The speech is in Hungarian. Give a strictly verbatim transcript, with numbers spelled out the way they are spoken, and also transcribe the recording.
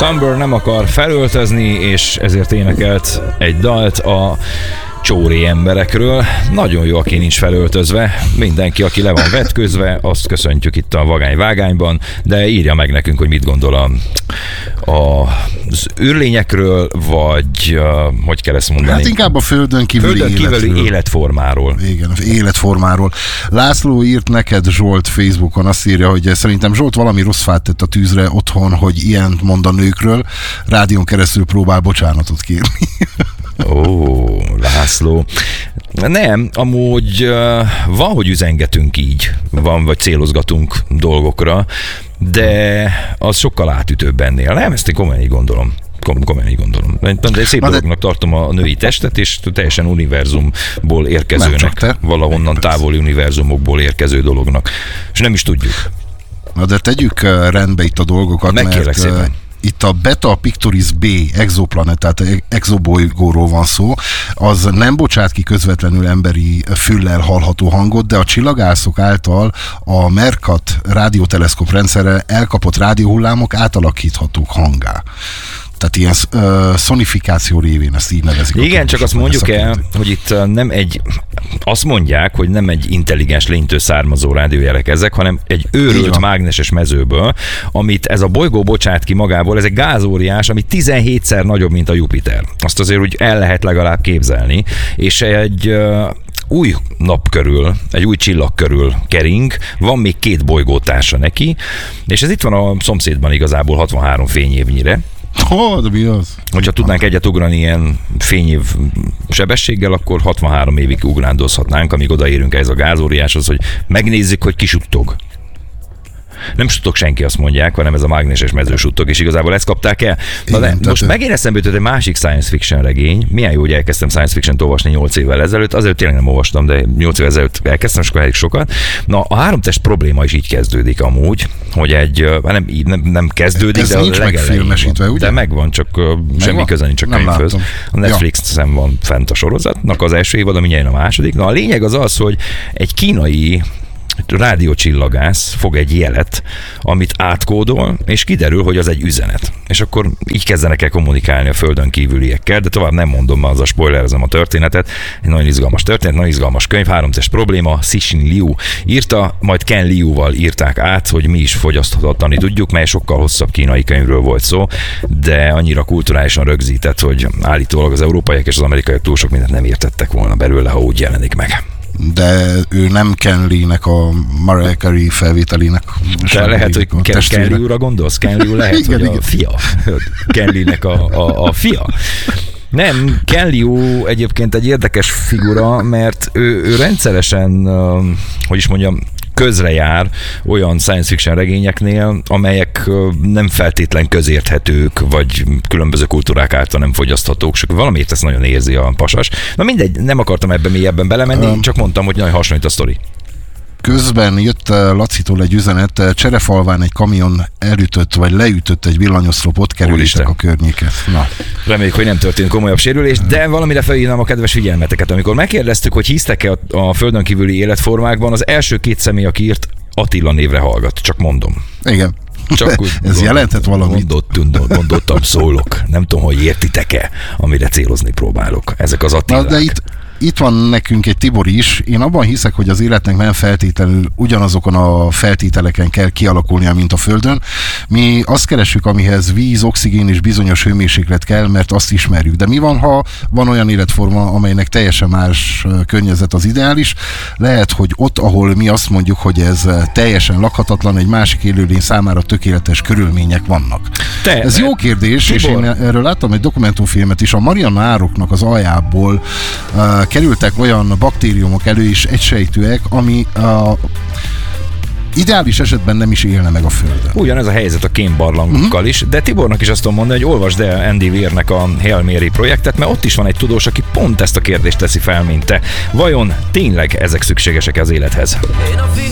Sunburn nem akar felöltözni, és ezért énekelt egy dalt a csóri emberekről. Nagyon jó, aki nincs felöltözve. Mindenki, aki le van vetközve, azt köszöntjük itt a Vagány-vágányban, de írja meg nekünk, hogy mit gondol a, a, az űrlényekről, vagy uh, hogy kell ezt mondani? Hát inkább a földön kívüli, földön kívüli életformáról. Igen, életformáról. László írt neked, Zsolt, Facebookon, azt írja, hogy szerintem Zsolt valami rossz fát tett a tűzre otthon, hogy ilyent mond a nőkről, rádión keresztül próbál bocsánatot kérni. Ó, László. Nem, amúgy uh, van, hogy üzengetünk így, van, vagy célozgatunk dolgokra, de az sokkal átütőbb ennél. Nem, ezt én komolyan így gondolom. Kom- komolyan így gondolom. De szép dolognak tartom a női testet, és teljesen univerzumból érkezőnek, valahonnan távoli univerzumokból érkező dolognak. És nem is tudjuk. Na de tegyük rendbe itt a dolgokat, megkérlek mert szépen. Itt a Beta Pictoris B exoplanet, tehát exobolygóról van szó, az nem bocsát ki közvetlenül emberi füllel hallható hangot, de a csillagászok által a Mercat rádióteleszkóp rendszerre elkapott rádióhullámok átalakíthatók hangá. Tehát ilyen uh, szonifikáció révén ezt így nevezik. Igen, csak azt mondjuk el, hogy itt nem egy, azt mondják, hogy nem egy intelligens lénytől származó rádiójelek ezek, hanem egy őrült mágneses mezőből, amit ez a bolygó bocsát ki magából, ez egy gázóriás, ami tizenhétszer nagyobb, mint a Jupiter. Azt azért úgy el lehet legalább képzelni, és egy uh, új nap körül, egy új csillag körül kering, van még két bolygótársa neki, és ez itt van a szomszédban igazából hatvanhárom fényévnyire. Oh, de mi az? Hogyha tudnánk egyet ugrani ilyen fényév sebességgel, akkor hatvanhárom évig ugrándozhatnánk, amíg odaérünk ez a gázóriáshoz, hogy megnézzük, hogy ki suttog. Nem suttog senki, azt mondják, hanem ez a mágneses mező suttog, és igazából ezt kapták el. Na de most ő... megint eszembe jutott egy másik science fiction regény. Milyen jó, hogy elkezdtem science fiction-t olvasni nyolc évvel ezelőtt. Azért tényleg nem olvastam, de nyolc évvel ezelőtt elkezdtem, és akkor elég sokat. Na, a háromtest probléma is így kezdődik amúgy, hogy egy, nem, nem, nem kezdődik, ez de nincs megfilmesítve, ugye? De megvan, csak megvan? semmi köze nincs a könyvhöz. A Netflixen ja. van fent a sorozatnak az első évad, ami a második. Na, a lényeg az az, hogy egy kínai rádiócsillagász fog egy jelet, amit átkódol, és kiderül, hogy az egy üzenet. És akkor így kezdenek el kommunikálni a földön kívüliekkel, de tovább nem mondom, mert az a spoilerezem a történetet. Egy nagyon izgalmas történet, nagyon izgalmas könyv, háromtest probléma, Cixin Liu írta, majd Ken Liuval írták át, hogy mi is fogyasztani tudjuk, mely sokkal hosszabb kínai könyvről volt szó, de annyira kulturálisan rögzített, hogy állítólag az európaiak és az amerikaiak túl sok mindent nem értettek volna belőle, ha úgy jelenik meg. De ő nem Ken Lee-nek a Mariah Carey felvételének. De lehet, hogy Ken, Ken Liu-ra gondolsz? Ken Liu lehet, igen, hogy igen. a fia. Ken Lee-nek a, a, a fia. Nem, Ken Liu egyébként egy érdekes figura, mert ő, ő rendszeresen, hogy is mondjam, közrejár olyan science fiction regényeknél, amelyek nem feltétlen közérthetők, vagy különböző kultúrák által nem fogyaszthatók, csak valamiért ezt nagyon érzi a pasas. Na mindegy, nem akartam ebben mélyebben belemenni, um, csak mondtam, hogy nagyon hasonlít a sztori. Közben jött Lacitól egy üzenet, Cserefalván egy kamion elütött, vagy leütött egy villanyoszlopot, kerülések a környéket. Na. Reméljük, hogy nem történt komolyabb sérülés, de valamire felhívnám a kedves figyelmeteket. Amikor megkérdeztük, hogy hisztek-e a, a földön kívüli életformákban, az első két személy, aki írt, Attila névre hallgat. Csak mondom. Igen. Csak úgy ez jelentett valamit. Mondott, mondottam, szólok. Nem tudom, hogy értitek-e, amire célozni próbálok. Ezek az Attilák. Na, de itt Itt van nekünk egy Tibor is. Én abban hiszek, hogy az életnek nem feltétlenül ugyanazokon a feltételeken kell kialakulnia, mint a Földön. Mi azt keresünk, amihez víz, oxigén és bizonyos hőmérséklet kell, mert azt ismerjük. De mi van, ha van olyan életforma, amelynek teljesen más környezet az ideális? Lehet, hogy ott, ahol mi azt mondjuk, hogy ez teljesen lakhatatlan, egy másik élőlény számára tökéletes körülmények vannak. Te, ez jó kérdés, Tibor. És én erről láttam egy dokumentumfilmet is. A Mariana ároknak az aljából uh, kerültek olyan baktériumok elő is egysejtűek, ami a ideális esetben nem is élne meg a Földön. Ugyanez a helyzet a kémbarlangokkal uh-huh. is, de Tibornak is azt tudom mondani, hogy olvasd el Andy Weirnek a Hail Mary projektet, mert ott is van egy tudós, aki pont ezt a kérdést teszi fel, mint te. Vajon tényleg ezek szükségesek az élethez?